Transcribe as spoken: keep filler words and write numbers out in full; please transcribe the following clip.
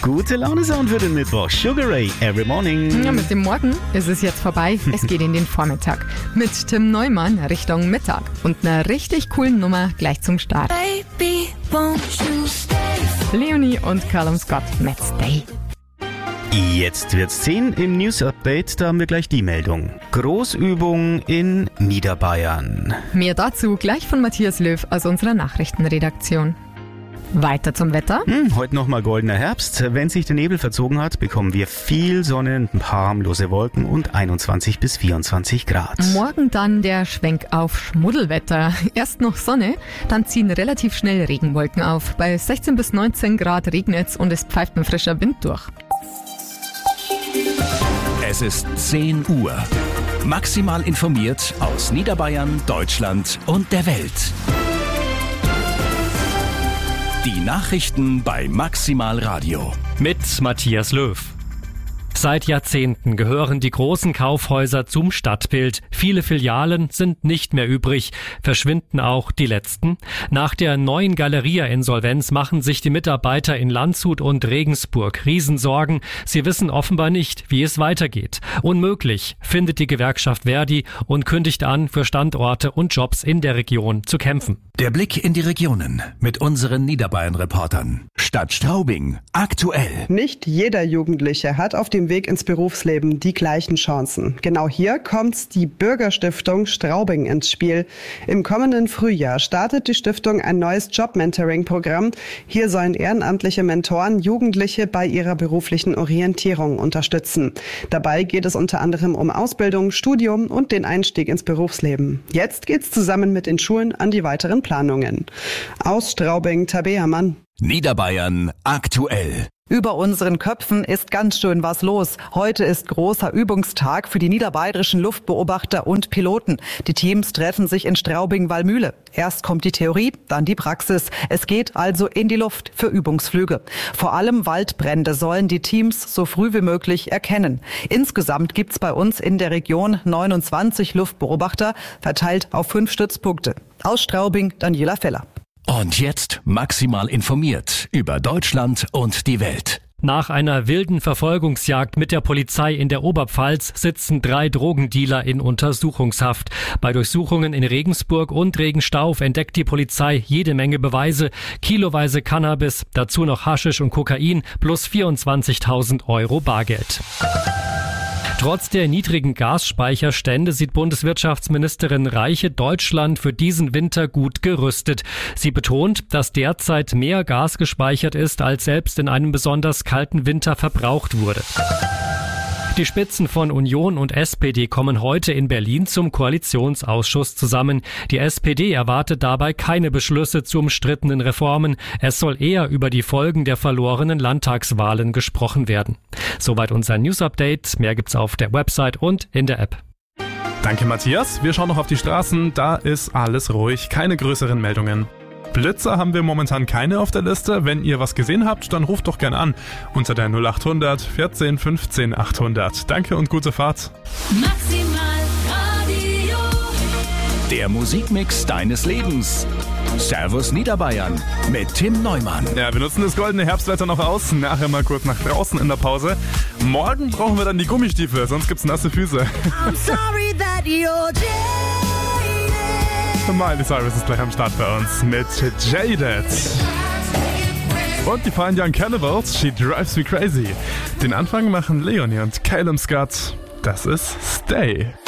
Gute Laune-Sound für den Mittwoch. Sugar Ray, Every Morning. Ja, mit dem Morgen ist es jetzt vorbei. Es geht in den Vormittag. Mit Tim Neumann Richtung Mittag. Und einer richtig coolen Nummer gleich zum Start. Baby, won't you stay? Leonie und Callum Scott mit Stay. Jetzt wird's zehn im News-Update, da haben wir gleich die Meldung. Großübung in Niederbayern. Mehr dazu gleich von Matthias Löw aus unserer Nachrichtenredaktion. Weiter zum Wetter. Hm, heute nochmal goldener Herbst. Wenn sich der Nebel verzogen hat, bekommen wir viel Sonne, ein paar harmlose Wolken und einundzwanzig bis vierundzwanzig Grad. Morgen dann der Schwenk auf Schmuddelwetter. Erst noch Sonne, dann ziehen relativ schnell Regenwolken auf. Bei sechzehn bis neunzehn Grad regnet's und es pfeift ein frischer Wind durch. Es ist zehn Uhr. Maximal informiert aus Niederbayern, Deutschland und der Welt. Die Nachrichten bei Maximal Radio. Mit Matthias Löw. Seit Jahrzehnten gehören die großen Kaufhäuser zum Stadtbild. Viele Filialen sind nicht mehr übrig. Verschwinden auch die letzten? Nach der neuen Galeria-Insolvenz machen sich die Mitarbeiter in Landshut und Regensburg Riesensorgen. Sie wissen offenbar nicht, wie es weitergeht. Unmöglich, findet die Gewerkschaft Verdi und kündigt an, für Standorte und Jobs in der Region zu kämpfen. Der Blick in die Regionen mit unseren Niederbayern-Reportern. Stadt Straubing, aktuell. Nicht jeder Jugendliche hat auf dem Weg ins Berufsleben die gleichen Chancen. Genau hier kommt die Bürgerstiftung Straubing ins Spiel. Im kommenden Frühjahr startet die Stiftung ein neues Job-Mentoring-Programm. Hier sollen ehrenamtliche Mentoren Jugendliche bei ihrer beruflichen Orientierung unterstützen. Dabei geht es unter anderem um Ausbildung, Studium und den Einstieg ins Berufsleben. Jetzt geht's zusammen mit den Schulen an die weiteren Planungen. Aus Straubing, Tabea Mann. Niederbayern aktuell. Über unseren Köpfen ist ganz schön was los. Heute ist großer Übungstag für die niederbayerischen Luftbeobachter und Piloten. Die Teams treffen sich in Straubing-Wallmühle. Erst kommt die Theorie, dann die Praxis. Es geht also in die Luft für Übungsflüge. Vor allem Waldbrände sollen die Teams so früh wie möglich erkennen. Insgesamt gibt's bei uns in der Region neunundzwanzig Luftbeobachter, verteilt auf fünf Stützpunkte. Aus Straubing, Daniela Feller. Und jetzt maximal informiert über Deutschland und die Welt. Nach einer wilden Verfolgungsjagd mit der Polizei in der Oberpfalz sitzen drei Drogendealer in Untersuchungshaft. Bei Durchsuchungen in Regensburg und Regenstauf entdeckt die Polizei jede Menge Beweise, kiloweise Cannabis, dazu noch Haschisch und Kokain plus vierundzwanzigtausend Euro Bargeld. Trotz der niedrigen Gasspeicherstände sieht Bundeswirtschaftsministerin Reiche Deutschland für diesen Winter gut gerüstet. Sie betont, dass derzeit mehr Gas gespeichert ist, als selbst in einem besonders kalten Winter verbraucht wurde. Die Spitzen von Union und S P D kommen heute in Berlin zum Koalitionsausschuss zusammen. Die S P D erwartet dabei keine Beschlüsse zu umstrittenen Reformen. Es soll eher über die Folgen der verlorenen Landtagswahlen gesprochen werden. Soweit unser News-Update. Mehr gibt's auf der Website und in der App. Danke, Matthias. Wir schauen noch auf die Straßen. Da ist alles ruhig. Keine größeren Meldungen. Blitzer haben wir momentan keine auf der Liste. Wenn ihr was gesehen habt, dann ruft doch gern an. Unter der null acht hundert vierzehn fünfzehn achthundert. Danke und gute Fahrt. Maximal Radio. Der Musikmix deines Lebens. Servus Niederbayern mit Tim Neumann. Ja, wir nutzen das goldene Herbstwetter noch aus. Nachher mal kurz nach draußen in der Pause. Morgen brauchen wir dann die Gummistiefel, sonst gibt's nasse Füße. I'm sorry that you're Miley Cyrus ist gleich am Start bei uns mit Jaded. Und die Fine Young Cannibals, She Drives Me Crazy. Den Anfang machen Leonie und Callum Scott. Das ist Stay.